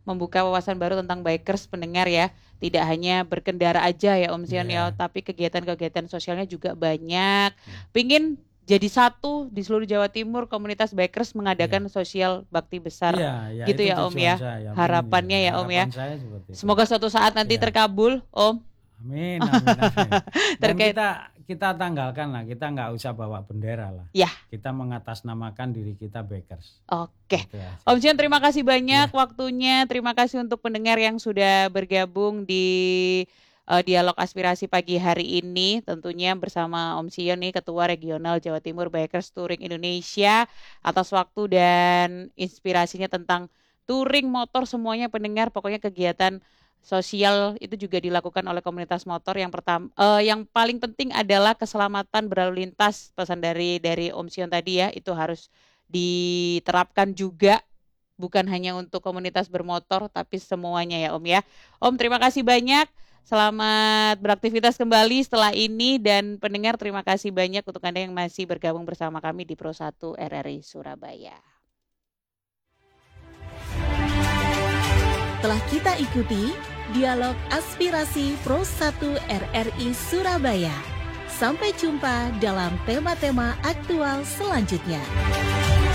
membuka wawasan baru tentang bikers pendengar ya. Tidak hanya berkendara aja ya Om Sion ya, tapi kegiatan-kegiatan sosialnya juga banyak. Pingin jadi satu di seluruh Jawa Timur komunitas bikers mengadakan sosial bakti besar gitu ya Om ya. Harapannya ya Om ya. Semoga suatu saat nanti terkabul Om. Amin, amin, amin. Dan kita tanggalkan lah, kita nggak usah bawa bendera lah. Ya. Kita mengatasnamakan diri kita bikers. Oke. Gitu Om Sion terima kasih banyak waktunya. Terima kasih untuk pendengar yang sudah bergabung di dialog aspirasi pagi hari ini. Tentunya bersama Om Sion nih Ketua Regional Jawa Timur Bikers Touring Indonesia, atas waktu dan inspirasinya tentang touring motor semuanya pendengar. Pokoknya kegiatan sosial itu juga dilakukan oleh komunitas motor. Yang paling penting adalah keselamatan berlalu lintas. Pesan dari Om Sion tadi ya, itu harus diterapkan juga, bukan hanya untuk komunitas bermotor tapi semuanya ya Om ya. Om terima kasih banyak. Selamat beraktivitas kembali setelah ini, dan pendengar terima kasih banyak untuk Anda yang masih bergabung bersama kami di Pro 1 RRI Surabaya. Telah kita ikuti dialog aspirasi Pro 1 RRI Surabaya. Sampai jumpa dalam tema-tema aktual selanjutnya.